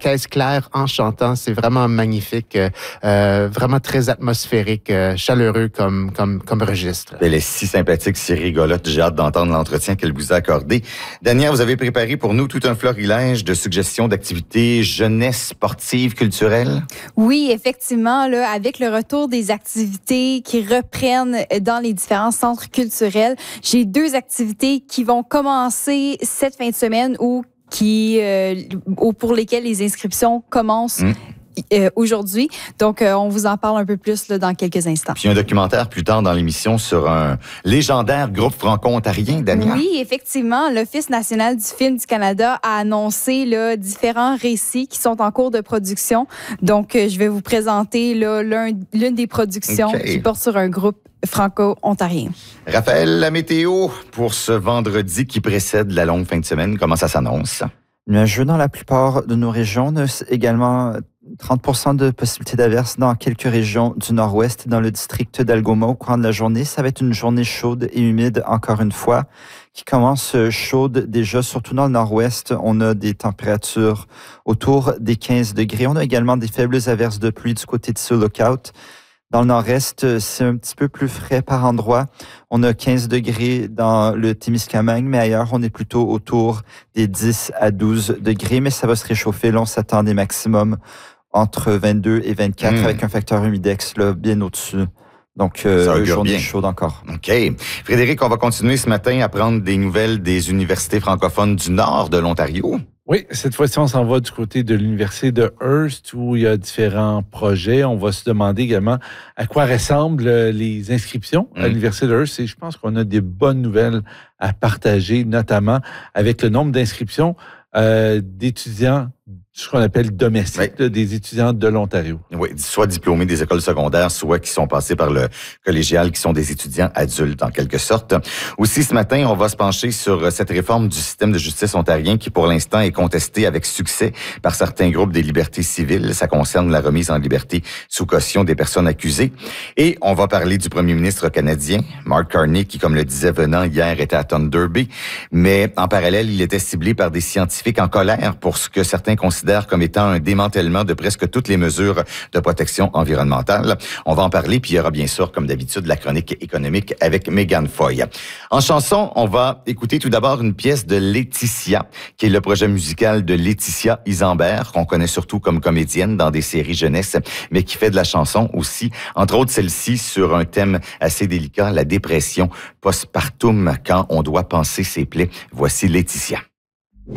caisse claire en chantant. C'est vraiment magnifique, vraiment très atmosphérique, chaleureux comme registre. Elle est si sympathique, si rigolote. J'ai hâte d'entendre l'entretien qu'elle vous a accordé. Danielle, vous avez préparé pour nous tout un florilège de suggestions d'activités jeunesse, sportives, culturelles? Oui, effectivement, là, avec le retour des activités qui reprennent dans les différents centres culturels, j'ai 2 activités qui vont commencer cette fin de semaine ou pour lesquelles les inscriptions commencent aujourd'hui. Donc, on vous en parle un peu plus là, dans quelques instants. Puis un documentaire plus tard dans l'émission sur un légendaire groupe franco-ontarien, Daniel. Oui, effectivement, l'Office national du film du Canada a annoncé là, différents récits qui sont en cours de production. Donc, je vais vous présenter là, l'une des productions qui porte sur un groupe franco-ontarien. Raphaël, la météo pour ce vendredi qui précède la longue fin de semaine, comment ça s'annonce? Nuageux dans la plupart de nos régions. On a également 30% de possibilités d'averses dans quelques régions du nord-ouest et dans le district d'Algoma au courant de la journée. Ça va être une journée chaude et humide, encore une fois, qui commence chaude déjà, surtout dans le nord-ouest. On a des températures autour des 15 degrés. On a également des faibles averses de pluie du côté de Sioux Lookout. Dans le nord-est, c'est un petit peu plus frais par endroit. On a 15 degrés dans le Témiscamingue, mais ailleurs, on est plutôt autour des 10 à 12 degrés. Mais ça va se réchauffer. Là, on s'attend des maximums entre 22 et 24 avec un facteur humidex là, bien au-dessus. Donc, journée chaude encore. OK. Frédéric, on va continuer ce matin à prendre des nouvelles des universités francophones du nord de l'Ontario. Oui, cette fois-ci, on s'en va du côté de l'université de Hearst où il y a différents projets. On va se demander également à quoi ressemblent les inscriptions à l'université de Hearst. Et je pense qu'on a des bonnes nouvelles à partager, notamment avec le nombre d'inscriptions d'étudiants, ce qu'on appelle domestiques, là, des étudiants de l'Ontario. Oui, soit diplômés des écoles secondaires, soit qui sont passés par le collégial, qui sont des étudiants adultes en quelque sorte. Aussi, ce matin, on va se pencher sur cette réforme du système de justice ontarien qui, pour l'instant, est contestée avec succès par certains groupes des libertés civiles. Ça concerne la remise en liberté sous caution des personnes accusées. Et on va parler du premier ministre canadien, Mark Carney, qui, comme le disait Venant hier, était à Thunder Bay. Mais en parallèle, il était ciblé par des scientifiques en colère pour ce que certains considèrent comme étant un démantèlement de presque toutes les mesures de protection environnementale. On va en parler, puis il y aura bien sûr, comme d'habitude, la chronique économique avec Mégane Foy. En chanson, on va écouter tout d'abord une pièce de Laetitia, qui est le projet musical de Laetitia Isambert, qu'on connaît surtout comme comédienne dans des séries jeunesse, mais qui fait de la chanson aussi, entre autres celle-ci, sur un thème assez délicat, la dépression postpartum, quand on doit panser ses plaies. Voici Laetitia.